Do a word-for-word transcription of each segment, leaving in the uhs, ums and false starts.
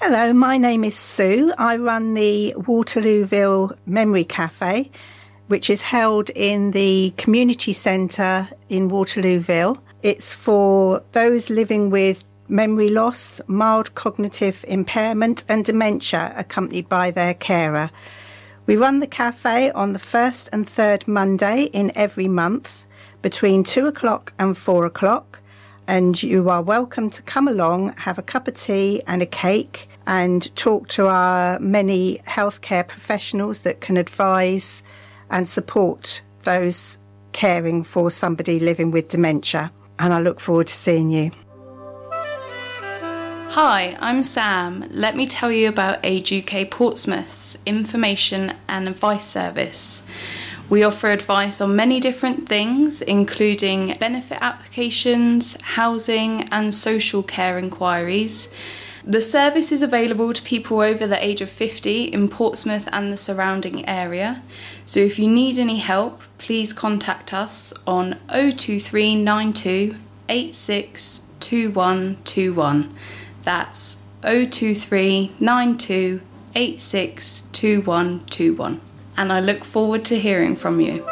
Hello, my name is Sue. I run the Waterlooville Memory Cafe, which is held in the community centre in Waterlooville. It's for those living with memory loss, mild cognitive impairment and dementia, accompanied by their carer. We run the cafe on the first and third Monday in every month between two o'clock and four o'clock, and you are welcome to come along, have a cup of tea and a cake, and talk to our many healthcare professionals that can advise and support those caring for somebody living with dementia. And I look forward to seeing you. Hi, I'm Sam. Let me tell you about Age U K Portsmouth's information and advice service. We offer advice on many different things, including benefit applications, housing and social care inquiries. The service is available to people over the age of fifty in Portsmouth and the surrounding area. So if you need any help, please contact us on oh two three nine two eight six two one two one. That's oh two three nine two eight six two one two one. And I look forward to hearing from you.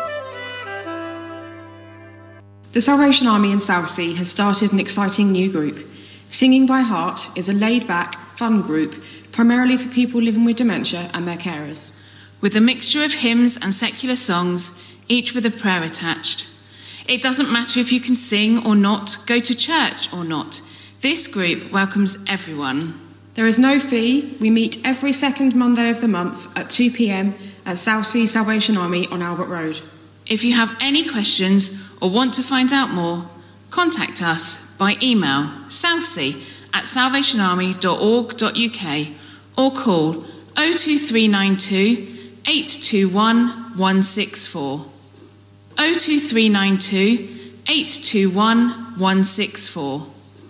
The Salvation Army in Southsea has started an exciting new group. Singing by Heart is a laid-back, fun group, primarily for people living with dementia and their carers. With a mixture of hymns and secular songs, each with a prayer attached. It doesn't matter if you can sing or not, go to church or not. This group welcomes everyone. There is no fee. We meet every second Monday of the month at two p.m. at Southsea Salvation Army on Albert Road. If you have any questions or want to find out more, contact us by email southsea at salvationarmy dot org dot uk or call oh two three nine two eight two one one six four. oh two three nine two eight two one one six four.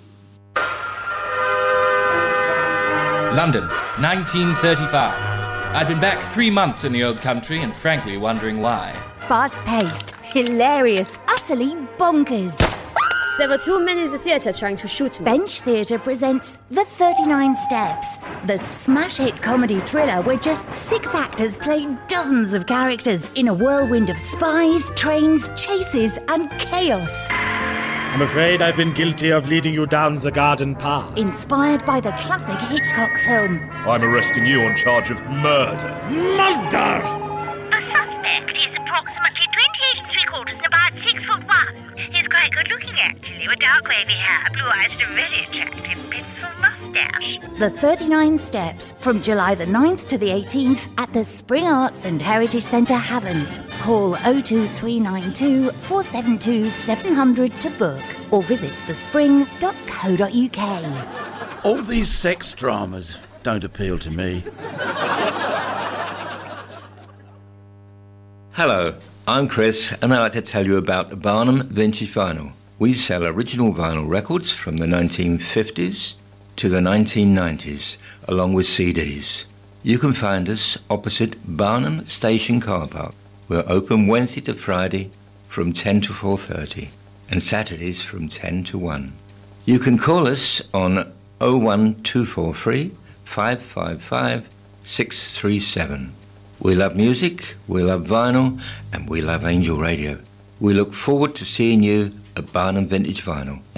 London, nineteen thirty-five. I'd been back three months in the old country and frankly wondering why. Fast-paced, hilarious, utterly bonkers. There were two men in the theatre trying to shoot me. Bench Theatre presents The thirty-nine Steps, the smash-hit comedy thriller where just six actors play dozens of characters in a whirlwind of spies, trains, chases and chaos. I'm afraid I've been guilty of leading you down the garden path. Inspired by the classic Hitchcock film. I'm arresting you on charge of murder. Murder! The suspect is approximately twenty-eight and three quarters and about six foot one. He's quite good looking actually, with dark wavy hair, blue eyes and a very attractive pencil moustache. The thirty-nine Steps, from July the ninth to the eighteenth at the Spring Arts and Heritage Centre, Havant. Call oh two three nine two four seven two seven hundred to book or visit the spring dot co dot uk. All these sex dramas don't appeal to me. Hello, I'm Chris and I'd like to tell you about Barnum Vintage Vinyl. We sell original vinyl records from the nineteen fifties to the nineteen nineties, along with C Ds. You can find us opposite Barnum Station Car Park. We're open Wednesday to Friday from ten to four thirty and Saturdays from ten to one. You can call us on oh one two four three five five five six three seven. We love music, we love vinyl, and we love Angel Radio. We look forward to seeing you at Barnum Vintage Vinyl.